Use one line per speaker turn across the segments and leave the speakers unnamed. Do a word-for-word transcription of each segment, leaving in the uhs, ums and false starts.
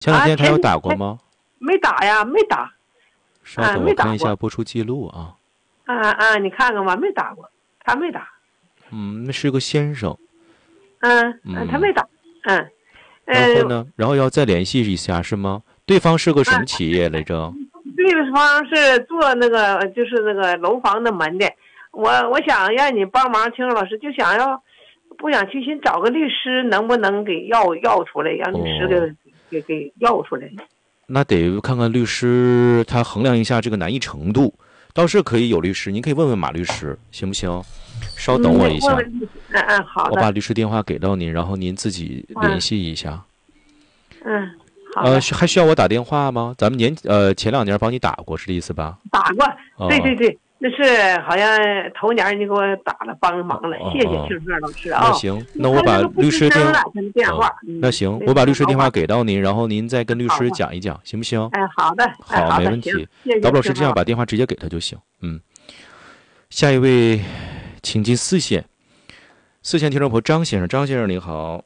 前两天他有
啊
打过吗？
没打呀，没打。
稍等，
啊、
我看一下播出记录啊。
啊啊，你看看吧，没打过，他没打。
嗯，那是个先生。
嗯嗯，他没打。嗯。
然后呢？然后要再联系一下是吗？对方是个什么企业来着？
对方是做那个就是那个楼房的门的。我我想让你帮忙，青老师就想要，不想去先找个律师，能不能给要要出来，让律师给、哦、给给要出来。
那得看看律师他衡量一下这个难易程度，倒是可以有律师，您可以问问马律师，行不行？稍等我一下。
嗯嗯嗯，好的。
我把律师电话给到您，然后您自己联系一下。
嗯，好的。
呃，还需要我打电话吗？咱们年呃前两年帮你打过，是这意思吧？
打过，对对对。哦，那是好像头年你给我打了帮忙了，哦、谢谢庆贺老师啊。
那行，那我把律师电话，
电话、
嗯、那行，我把律师电话给到您，然后您再跟律师讲一讲，行不行？
哎，好的，
好，
好
没问题。导播老师这样把电话直接给他就行。嗯，下一位，请进四线，四线听众朋友张先生，张先生您好，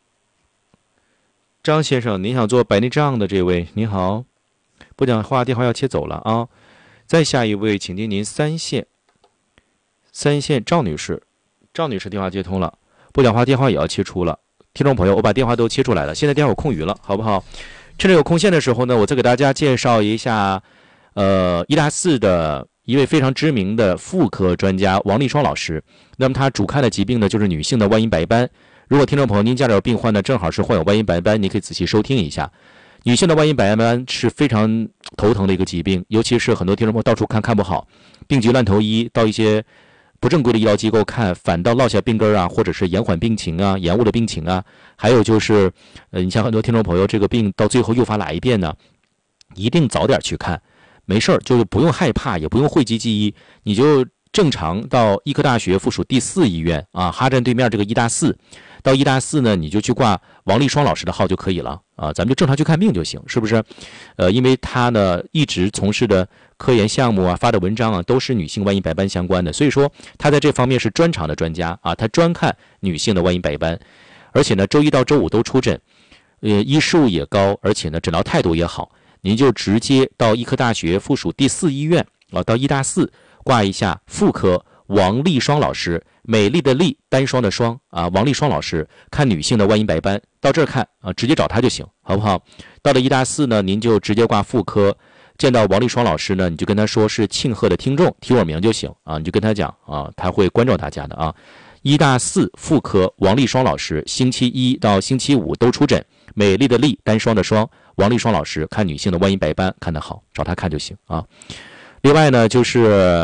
张先生，您想做白内障的这位您好，不讲话电话要切走了啊。再下一位，请进您三线，三线赵女士，赵女士电话接通了，不讲话电话也要切出了。听众朋友，我把电话都切出来了，现在电话有空余了，好不好？趁着有空线的时候呢，我再给大家介绍一下，呃，医大四的一位非常知名的妇科专家王立双老师。那么他主看的疾病呢，就是女性的外阴白斑。如果听众朋友您家里有病患呢，正好是患有外阴白斑，你可以仔细收听一下。女性的外阴白斑是非常头疼的一个疾病，尤其是很多听众朋友到处看看不好，病急乱投医，到一些不正规的医疗机构看，反倒落下病根啊，或者是延缓病情啊，延误的病情啊。还有就是，呃，你像很多听众朋友，这个病到最后诱发哪一遍呢？一定早点去看，没事儿，就是不用害怕，也不用讳疾忌医，你就正常到医科大学附属第四医院啊，哈站对面这个医大四。到医大四呢，你就去挂王立双老师的号就可以了啊，咱们就正常去看病就行，是不是？呃，因为他呢一直从事的科研项目啊，发的文章啊，都是女性外阴白斑相关的，所以说他在这方面是专长的专家啊，他专看女性的外阴白斑，而且呢周一到周五都出诊，呃，医术也高，而且呢诊疗态度也好，您就直接到医科大学附属第四医院啊，到医大四挂一下妇科王立双老师。美丽的丽，单双的双啊，王立双老师看女性的外阴白斑，到这儿看啊，直接找他就行，好不好？到了医大四呢，您就直接挂妇科，见到王立双老师呢，你就跟他说是庆贺的听众，提我名就行啊，你就跟他讲啊，他会关照大家的啊。医大四妇科王立双老师，星期一到星期五都出诊，美丽的丽，单双的双，王立双老师看女性的外阴白斑看得好，找他看就行啊。另外呢，就是。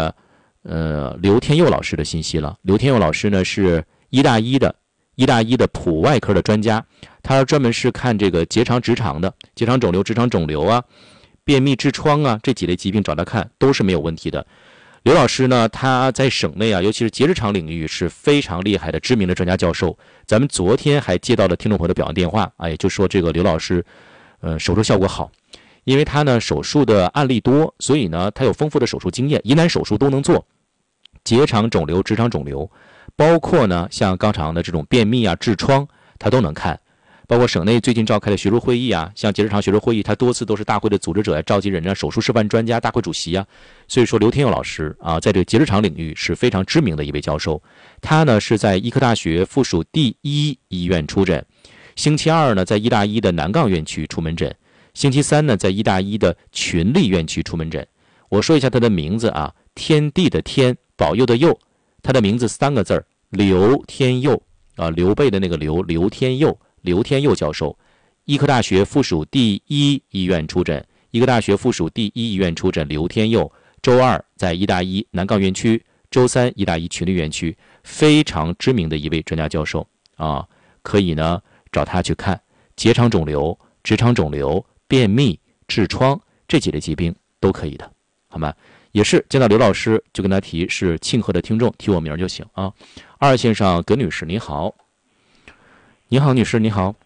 呃，刘天佑老师的信息了。刘天佑老师呢是医大一的，医大一的普外科的专家，他专门是看这个结肠直肠的，结肠肿瘤、直肠肿瘤啊、便秘、痔疮啊这几类疾病找他看都是没有问题的。刘老师呢，他在省内啊，尤其是结直肠领域是非常厉害的知名的专家教授。咱们昨天还接到了听众朋友的表扬电话，哎，就说这个刘老师，呃，手术效果好。因为他呢手术的案例多，所以呢他有丰富的手术经验，疑难手术都能做。结肠肿瘤、直肠肿瘤，包括呢像肛肠的这种便秘啊、痔疮，他都能看。包括省内最近召开的学术会议啊，像结直肠学术会议，他多次都是大会的组织者呀、召集人啊、手术示范专家、大会主席啊。所以说，刘天佑老师啊，在这个结直肠领域是非常知名的一位教授。他呢是在医科大学附属第一医院出诊，星期二呢在医大一的南岗院区出门诊，星期三呢在医大一的群力院区出门诊。我说一下他的名字啊，天地的天，保佑的佑，他的名字三个字儿，刘天佑啊，刘备的那个刘，刘天佑，刘天佑教授，医科大学附属第一医院出诊，医科大学附属第一医院出诊，刘天佑，周二在医大一南岗院区，周三医大一群力院区，非常知名的一位专家教授啊，可以呢找他去看结肠肿瘤、直肠肿瘤、便秘、痔疮这几类疾病都可以的。好吗？也是见到刘老师就跟他提是庆贺的听众，提我名就行啊。二线上葛女士你好，你好女士你好，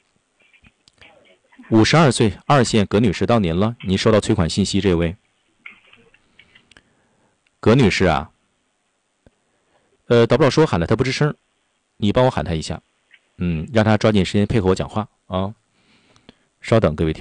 五十二岁二线葛女士到您了，您收到催款信息，这位葛女士啊，呃，导播老师我喊了她不吱声，你帮我喊她一下，嗯，让她抓紧时间配合我讲话啊。 稍等，各位听。